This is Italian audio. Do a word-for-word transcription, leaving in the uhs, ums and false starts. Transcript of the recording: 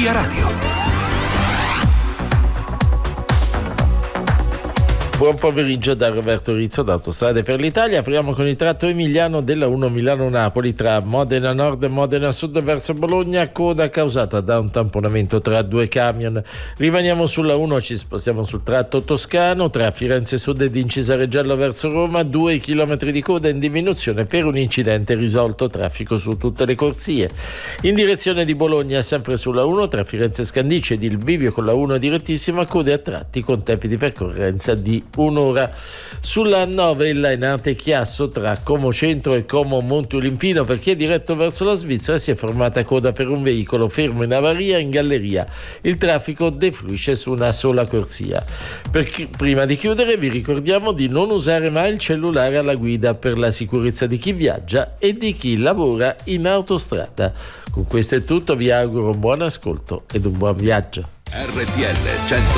Via Radio. Buon pomeriggio da Roberto Rizzo da Autostrade per l'Italia. Apriamo con il tratto emiliano della uno Milano-Napoli tra Modena Nord e Modena Sud verso Bologna, coda causata da un tamponamento tra due camion. Rimaniamo sulla uno, ci spostiamo sul tratto toscano tra Firenze Sud ed Incisareggiello verso Roma, due chilometri di coda in diminuzione per un incidente risolto, traffico su tutte le corsie. In direzione di Bologna, sempre sulla uno tra Firenze Scandicci ed il bivio con la uno direttissima, code a tratti con tempi di percorrenza di un'ora. Sulla nove il Lainate Chiasso tra Como Centro e Como Monteolimfino, per chi è diretto verso la Svizzera si è formata coda per un veicolo fermo in avaria in galleria. Il traffico defluisce su una sola corsia. Per chi, prima di chiudere vi ricordiamo di non usare mai il cellulare alla guida per la sicurezza di chi viaggia e di chi lavora in autostrada. Con questo è tutto, vi auguro un buon ascolto ed un buon viaggio. R T L cento